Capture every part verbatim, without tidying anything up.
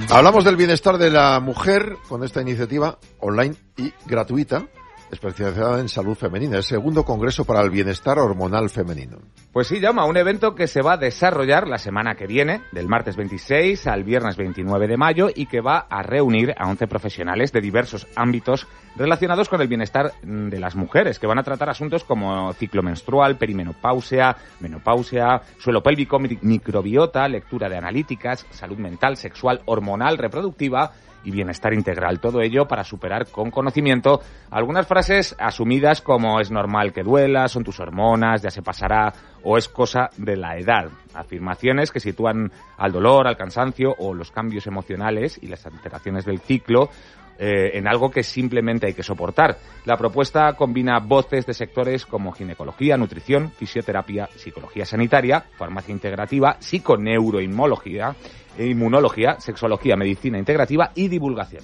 Hablamos del bienestar de la mujer con esta iniciativa online y gratuita, especializada en salud femenina, el segundo Congreso para el Bienestar Hormonal Femenino. Pues sí, Jaume, un evento que se va a desarrollar la semana que viene, del martes veintiséis al viernes veintinueve de mayo, y que va a reunir a once profesionales de diversos ámbitos relacionados con el bienestar de las mujeres, que van a tratar asuntos como ciclo menstrual, perimenopausia, menopausia, suelo pélvico, microbiota, lectura de analíticas, salud mental, sexual, hormonal, reproductiva y bienestar integral. Todo ello para superar con conocimiento algunas frases asumidas como es normal que duela, son tus hormonas, ya se pasará o es cosa de la edad. Afirmaciones que sitúan al dolor, al cansancio o los cambios emocionales y las alteraciones del ciclo eh, en algo que simplemente hay que soportar. La propuesta combina voces de sectores como ginecología, nutrición, fisioterapia, psicología sanitaria, farmacia integrativa, psiconeuroinmunología, inmunología, sexología, medicina integrativa y divulgación.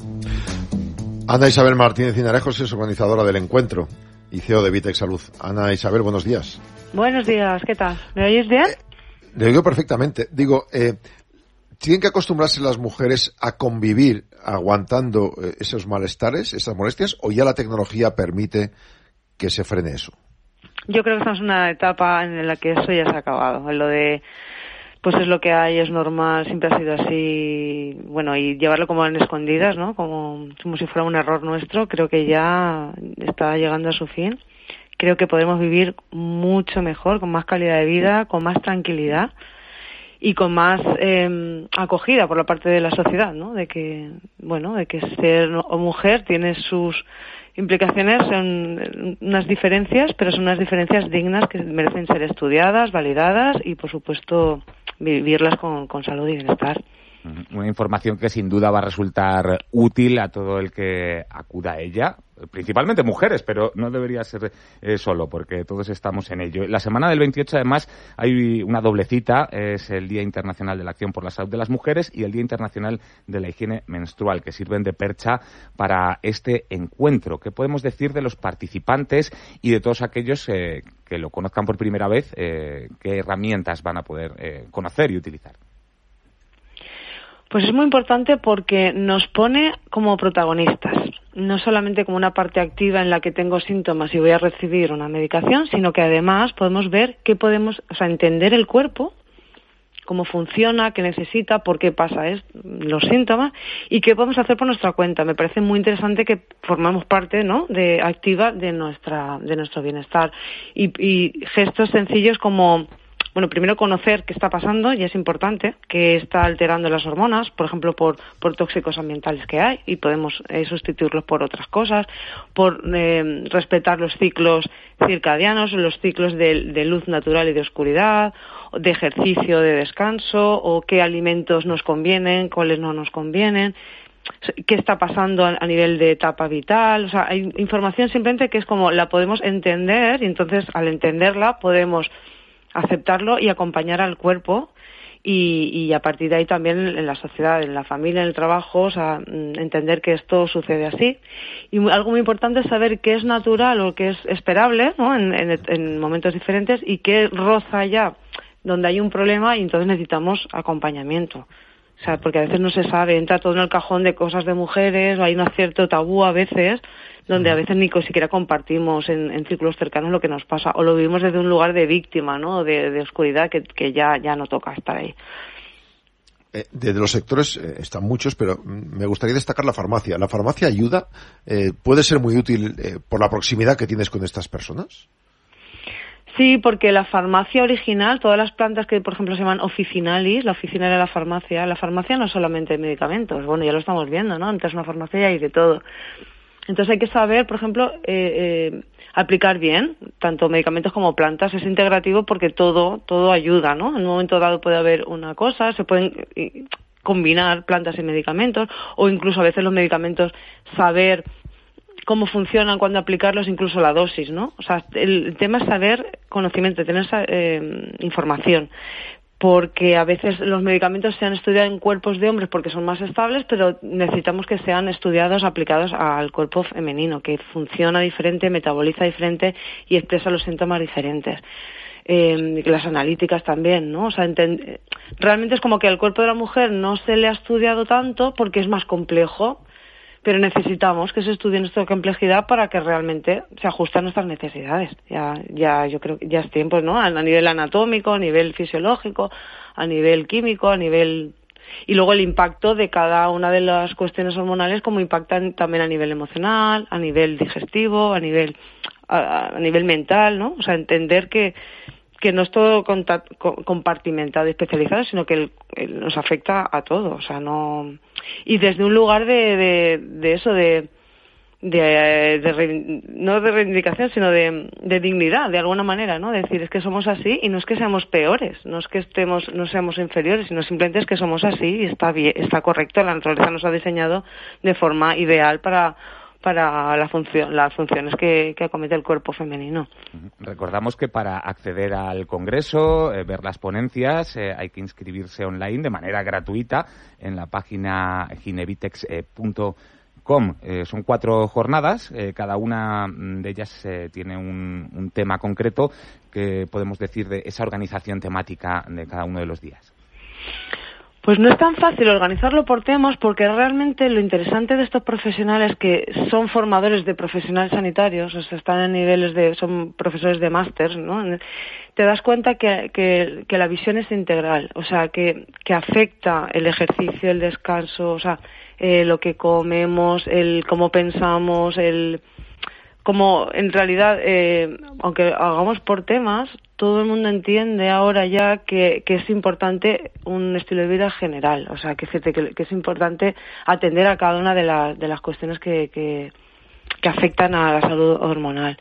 Ana Isabel Martínez Cinarejos es organizadora del encuentro y C E O de Vitex Salud. Ana Isabel, buenos días. Buenos días, ¿qué tal? ¿Me oyes bien? Eh, le oigo perfectamente. Digo, eh, ¿tienen que acostumbrarse las mujeres a convivir aguantando eh, esos malestares, esas molestias, o ya la tecnología permite que se frene eso? Yo creo que estamos en una etapa en la que eso ya se ha acabado, en lo de pues es lo que hay, es normal, siempre ha sido así, bueno, y llevarlo como en escondidas, ¿no? Como, como si fuera un error nuestro, creo que ya está llegando a su fin. Creo que podemos vivir mucho mejor, con más calidad de vida, con más tranquilidad y con más eh, acogida por la parte de la sociedad, ¿no? De que, bueno, de que ser o mujer tiene sus implicaciones, son unas diferencias, pero son unas diferencias dignas que merecen ser estudiadas, validadas y, por supuesto, vivirlas con, con salud y bienestar. Una información que sin duda va a resultar útil a todo el que acuda a ella, principalmente mujeres, pero no debería ser eh, solo, porque todos estamos en ello. La semana del veintiocho, además, hay una doble cita, es el Día Internacional de la Acción por la Salud de las Mujeres y el Día Internacional de la Higiene Menstrual, que sirven de percha para este encuentro. ¿Qué podemos decir de los participantes y de todos aquellos eh, que lo conozcan por primera vez? Eh, ¿Qué herramientas van a poder eh, conocer y utilizar? Pues es muy importante porque nos pone como protagonistas, no solamente como una parte activa en la que tengo síntomas y voy a recibir una medicación, sino que además podemos ver qué podemos, o sea, entender el cuerpo, cómo funciona, qué necesita, por qué pasa esto, los síntomas y qué podemos hacer por nuestra cuenta. Me parece muy interesante que formamos parte, ¿no?, de activa de nuestra de nuestro bienestar y, y gestos sencillos como, bueno, primero conocer qué está pasando, y es importante, que está alterando las hormonas, por ejemplo, por, por tóxicos ambientales que hay, y podemos eh, sustituirlos por otras cosas, por eh, respetar los ciclos circadianos, los ciclos de, de luz natural y de oscuridad, de ejercicio, de descanso, o qué alimentos nos convienen, cuáles no nos convienen, qué está pasando a nivel de etapa vital. O sea, hay información simplemente que es como la podemos entender, y entonces al entenderla podemos aceptarlo y acompañar al cuerpo y, y a partir de ahí también en la sociedad, en la familia, en el trabajo, o sea, entender que esto sucede así. Y algo muy importante es saber qué es natural o qué es esperable, ¿no?, en, en, en momentos diferentes, y qué roza ya donde hay un problema y entonces necesitamos acompañamiento. O sea, porque a veces no se sabe, entra todo en el cajón de cosas de mujeres, o hay un cierto tabú a veces, donde a veces ni siquiera compartimos en, en círculos cercanos lo que nos pasa, o lo vivimos desde un lugar de víctima, ¿no?, de, de oscuridad, que, que ya, ya no toca estar ahí. Eh, de, de los sectores eh, están muchos, pero me gustaría destacar la farmacia. ¿La farmacia ayuda? Eh, ¿Puede ser muy útil eh, por la proximidad que tienes con estas personas? Sí, porque la farmacia original, todas las plantas que, por ejemplo, se llaman officinalis, la oficina de la farmacia, la farmacia no es solamente medicamentos, bueno, ya lo estamos viendo, ¿no? Antes una farmacia ya hay de todo. Entonces hay que saber, por ejemplo, eh, eh, aplicar bien tanto medicamentos como plantas. Es integrativo porque todo todo ayuda, ¿no? En un momento dado puede haber una cosa, se pueden eh, combinar plantas y medicamentos, o incluso a veces los medicamentos saber cómo funcionan, cuándo aplicarlos, incluso la dosis, ¿no? O sea, el tema es saber conocimiento, tener esa eh, información. Porque a veces los medicamentos se han estudiado en cuerpos de hombres porque son más estables, pero necesitamos que sean estudiados, aplicados al cuerpo femenino, que funciona diferente, metaboliza diferente y expresa los síntomas diferentes. eh, las analíticas también, ¿no? O sea, enten- realmente es como que el cuerpo de la mujer no se le ha estudiado tanto porque es más complejo, pero necesitamos que se estudie nuestra complejidad para que realmente se ajuste a nuestras necesidades. Ya, ya, yo creo que ya es tiempo, ¿no? A, a nivel anatómico, a nivel fisiológico, a nivel químico, a nivel... Y luego el impacto de cada una de las cuestiones hormonales, como impactan también a nivel emocional, a nivel digestivo, a nivel, a, a nivel mental, ¿no? O sea, entender que, que no es todo compartimentado y especializado, sino que el, el, nos afecta a todo, o sea, no... Y desde un lugar de, de, de eso, de, de, de, no de reivindicación, sino de, de dignidad, de alguna manera, ¿no? Decir, es que somos así y no es que seamos peores, no es que estemos, no seamos inferiores, sino simplemente es que somos así y está bien, está correcto, la naturaleza nos ha diseñado de forma ideal para... para la función, las funciones que, que acomete el cuerpo femenino. Recordamos que para acceder al Congreso, eh, ver las ponencias, eh, hay que inscribirse online de manera gratuita en la página ginevitex punto com. Eh, son cuatro jornadas, eh, cada una de ellas eh, tiene un, un tema concreto que podemos decir de esa organización temática de cada uno de los días. Pues no es tan fácil organizarlo por temas, porque realmente lo interesante de estos profesionales que son formadores de profesionales sanitarios, o sea, están en niveles de, son profesores de máster, ¿no? Te das cuenta que, que, que la visión es integral, o sea, que, que afecta el ejercicio, el descanso, o sea, eh, lo que comemos, el cómo pensamos, el como en realidad, eh, aunque hagamos por temas, todo el mundo entiende ahora ya que, que es importante un estilo de vida general, o sea, que, que, que es importante atender a cada una de, la, de las cuestiones que, que, que afectan a la salud hormonal.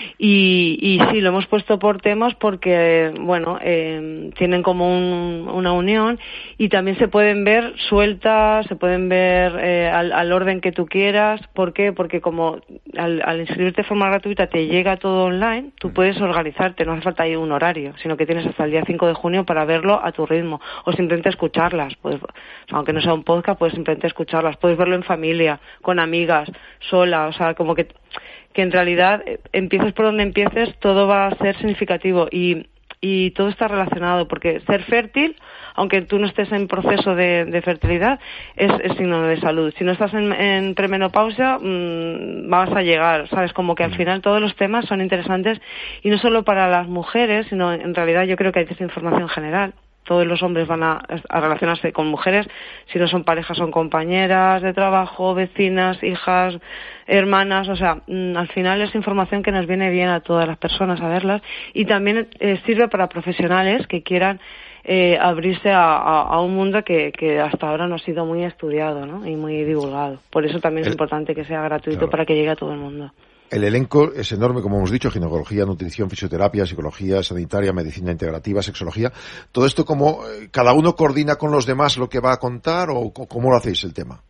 Y, y sí, lo hemos puesto por temas porque, bueno, eh, tienen como un, una unión y también se pueden ver sueltas, se pueden ver eh, al, al orden que tú quieras. ¿Por qué? Porque como al, al inscribirte de forma gratuita te llega todo online, tú puedes organizarte, no hace falta ir un horario, sino que tienes hasta el día cinco de junio para verlo a tu ritmo o simplemente escucharlas. Puedes, aunque no sea un podcast, puedes simplemente escucharlas. Puedes verlo en familia, con amigas, sola, o sea, como que que en realidad empieces por donde empieces, todo va a ser significativo y, y todo está relacionado, porque ser fértil, aunque tú no estés en proceso de, de fertilidad, es, es signo de salud. Si no estás en, en premenopausia, mmm, vas a llegar, ¿sabes? Como que al final todos los temas son interesantes y no solo para las mujeres, sino en realidad yo creo que hay desinformación general. Todos los hombres van a, a relacionarse con mujeres, si no son parejas, son compañeras de trabajo, vecinas, hijas, hermanas, o sea, mmm, al final es información que nos viene bien a todas las personas a verlas y también eh, sirve para profesionales que quieran eh, abrirse a, a, a un mundo que, que hasta ahora no ha sido muy estudiado, ¿no? Y muy divulgado. Por eso también es el, importante que sea gratuito, claro, para que llegue a todo el mundo. El elenco es enorme, como hemos dicho, ginecología, nutrición, fisioterapia, psicología sanitaria, medicina integrativa, sexología. Todo esto, ¿cómo cada uno coordina con los demás lo que va a contar o cómo lo hacéis el tema?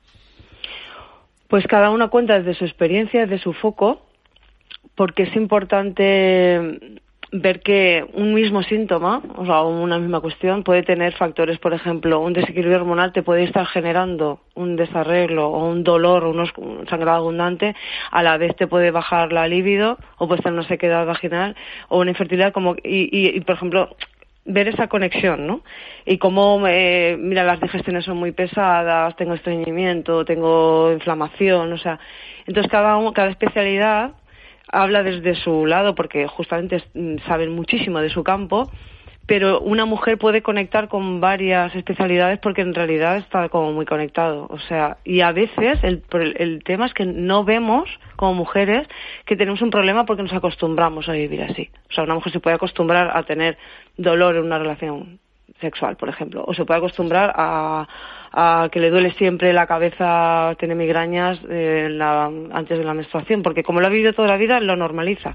Pues cada uno cuenta desde su experiencia, desde su foco, porque es importante ver que un mismo síntoma, o sea, una misma cuestión, puede tener factores, por ejemplo, un desequilibrio hormonal te puede estar generando un desarreglo o un dolor o un sangrado abundante, a la vez te puede bajar la libido o puede estar una sequedad vaginal o una infertilidad, como y, y, y por ejemplo, ver esa conexión, ¿no? Y cómo, eh, mira, las digestiones son muy pesadas, tengo estreñimiento, tengo inflamación, o sea, entonces cada uno, cada especialidad habla desde su lado porque justamente saben muchísimo de su campo, pero una mujer puede conectar con varias especialidades porque en realidad está como muy conectado, o sea, y a veces el, el tema es que no vemos como mujeres que tenemos un problema porque nos acostumbramos a vivir así. O sea, una mujer se puede acostumbrar a tener dolor en una relación sexual, por ejemplo, o se puede acostumbrar a, a que le duele siempre la cabeza, tiene migrañas eh, la, antes de la menstruación, porque como lo ha vivido toda la vida, lo normaliza.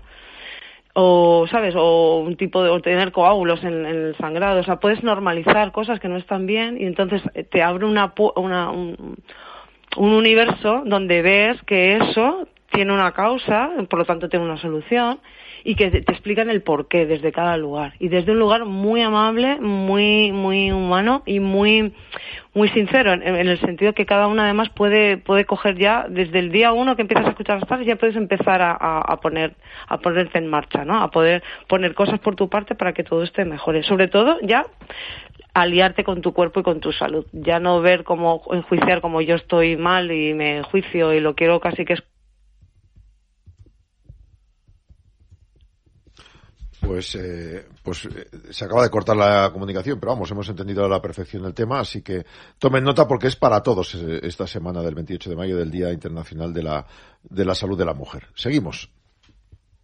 O, ¿sabes? O un tipo de, o tener coágulos en, en el sangrado. O sea, puedes normalizar cosas que no están bien y entonces te abre una, una un, un universo donde ves que eso tiene una causa, por lo tanto tiene una solución, y que te explican el porqué desde cada lugar. Y desde un lugar muy amable, muy muy humano y muy muy sincero, en, en el sentido que cada uno además puede puede coger ya, desde el día uno que empiezas a escuchar las frases, ya puedes empezar a, a, a poner a ponerte en marcha, ¿no? A poder poner cosas por tu parte para que todo esté mejor. Sobre todo, ya aliarte con tu cuerpo y con tu salud. Ya no ver como enjuiciar como yo estoy mal y me enjuicio y lo quiero casi que es. Pues, eh, pues eh, se acaba de cortar la comunicación, pero vamos, hemos entendido a la perfección el tema, así que tomen nota porque es para todos eh, esta semana del veintiocho de mayo, del Día Internacional de la, de la Salud de la Mujer. Seguimos.